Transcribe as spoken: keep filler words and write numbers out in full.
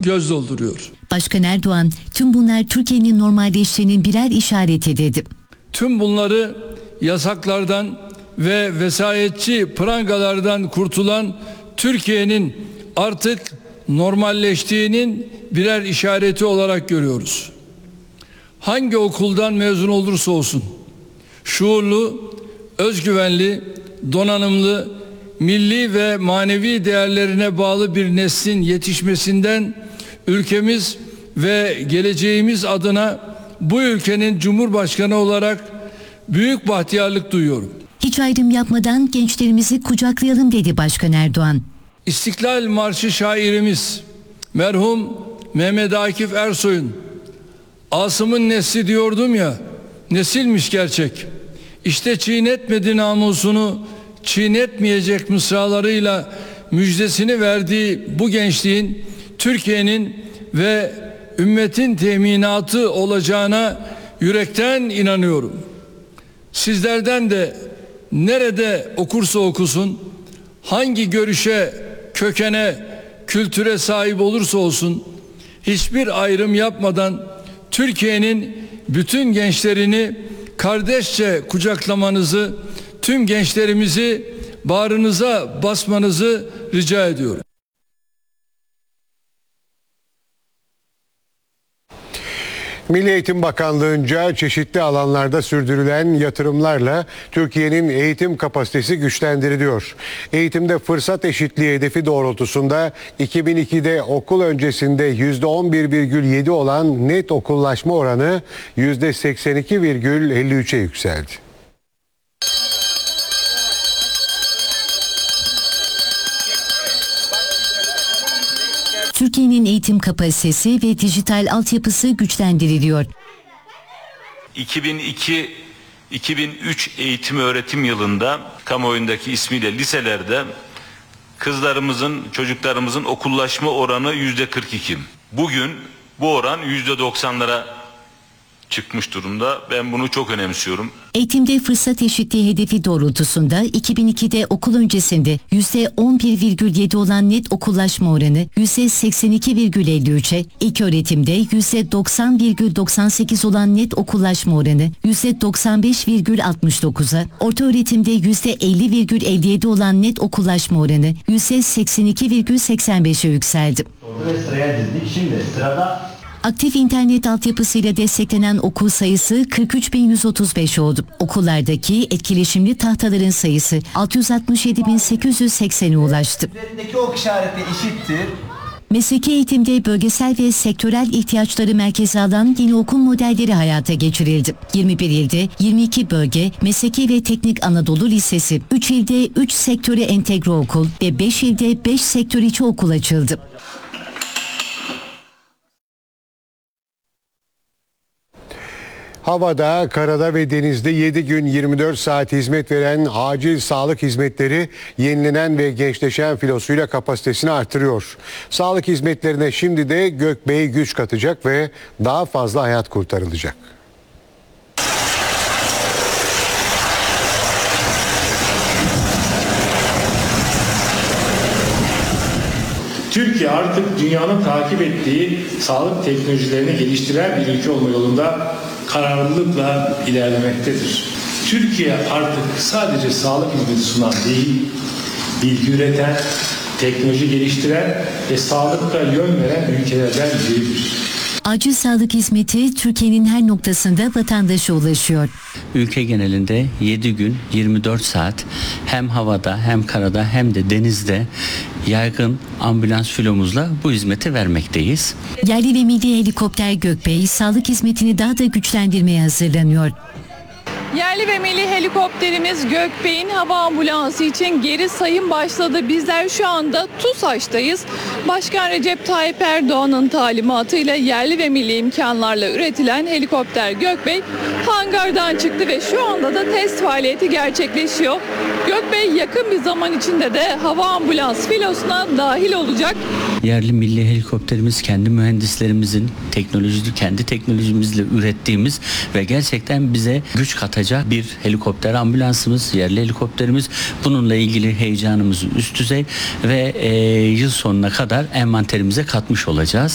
göz dolduruyor. Başkan Erdoğan, tüm bunlar Türkiye'nin normalleştiğinin birer işareti dedi. Tüm bunları yasaklardan ve vesayetçi prangalardan kurtulan Türkiye'nin artık normalleştiğinin birer işareti olarak görüyoruz. Hangi okuldan mezun olursa olsun, şuurlu, özgüvenli, donanımlı, milli ve manevi değerlerine bağlı bir neslin yetişmesinden ülkemiz ve geleceğimiz adına bu ülkenin Cumhurbaşkanı olarak büyük bahtiyarlık duyuyorum. Hiç ayrım yapmadan gençlerimizi kucaklayalım dedi Başkan Erdoğan. İstiklal Marşı şairimiz merhum Mehmet Akif Ersoy'un Asım'ın nesli diyordum ya, nesilmiş gerçek. İşte çiğnetmedi namusunu, çiğnetmeyecek mısralarıyla müjdesini verdiği bu gençliğin Türkiye'nin ve ümmetin teminatı olacağına yürekten inanıyorum. Sizlerden de nerede okursa okusun, hangi görüşe, kökene, kültüre sahip olursa olsun, hiçbir ayrım yapmadan Türkiye'nin bütün gençlerini kardeşçe kucaklamanızı, tüm gençlerimizi bağrınıza basmanızı rica ediyorum. Milli Eğitim Bakanlığı'nca çeşitli alanlarda sürdürülen yatırımlarla Türkiye'nin eğitim kapasitesi güçlendiriliyor. Eğitimde fırsat eşitliği hedefi doğrultusunda iki bin ikide okul öncesinde yüzde on bir virgül yedi olan net okullaşma oranı yüzde seksen iki virgül elli üçe yükseldi. Türkiye'nin eğitim kapasitesi ve dijital altyapısı güçlendiriliyor. iki bin iki iki bin üç eğitim öğretim yılında kamuoyundaki ismiyle liselerde kızlarımızın, çocuklarımızın okullaşma oranı yüzde kırk iki. Bugün bu oran yüzde doksanlara çıkmış durumda. Ben bunu çok önemsiyorum. Eğitimde fırsat eşitliği hedefi doğrultusunda iki bin ikide okul öncesinde yüzde on bir virgül yedi olan net okullaşma oranı yüzde seksen iki virgül elli üçe, ilköğretimde yüzde doksan virgül doksan sekiz olan net okullaşma oranı yüzde doksan beş virgül altmış dokuza, ortaöğretimde yüzde elli virgül elli yedi olan net okullaşma oranı yüzde seksen iki virgül seksen beşe yükseldi. Ve sıraya dizdik. Şimdi sırada aktif internet altyapısıyla desteklenen okul sayısı kırk üç bin yüz otuz beş oldu. Okullardaki etkileşimli tahtaların sayısı altı yüz altmış yedi bin sekiz yüz seksene ulaştı. üzerindeki ok işareti eşittir. Mesleki eğitimde bölgesel ve sektörel ihtiyaçları merkeze alan yeni okul modelleri hayata geçirildi. yirmi bir ilde yirmi iki bölge, Mesleki ve Teknik Anadolu Lisesi, üç ilde üç sektöre entegre okul ve beş ilde beş sektör içi okul açıldı. Havada, karada ve denizde yedi gün yirmi dört saat hizmet veren acil sağlık hizmetleri yenilenen ve gençleşen filosuyla kapasitesini artırıyor. Sağlık hizmetlerine şimdi de Gökbey güç katacak ve daha fazla hayat kurtarılacak. Türkiye artık dünyanın takip ettiği sağlık teknolojilerini geliştiren bir ülke olma yolunda kararlılıkla ilerlemektedir. Türkiye artık sadece sağlık hizmeti sunan değil, bilgi üreten, teknoloji geliştiren ve sağlıkta yön veren ülkelerden biridir. Acil sağlık hizmeti Türkiye'nin her noktasında vatandaşa ulaşıyor. Ülke genelinde yedi gün yirmi dört saat hem havada hem karada hem de denizde yaygın ambulans filomuzla bu hizmeti vermekteyiz. Yerli ve milli helikopter Gökbey sağlık hizmetini daha da güçlendirmeye hazırlanıyor. Yerli ve milli helikopterimiz Gökbey'in hava ambulansı için geri sayım başladı. Bizler şu anda TUSAŞ'tayız. Başkan Recep Tayyip Erdoğan'ın talimatıyla yerli ve milli imkanlarla üretilen helikopter Gökbey hangardan çıktı ve şu anda da test faaliyeti gerçekleşiyor. Gökbey yakın bir zaman içinde de hava ambulans filosuna dahil olacak. Yerli milli helikopterimiz kendi mühendislerimizin teknolojisi, kendi teknolojimizle ürettiğimiz ve gerçekten bize güç katacak bir helikopter ambulansımız, yerli helikopterimiz. Bununla ilgili heyecanımız üst düzey ve e, yıl sonuna kadar envanterimize katmış olacağız.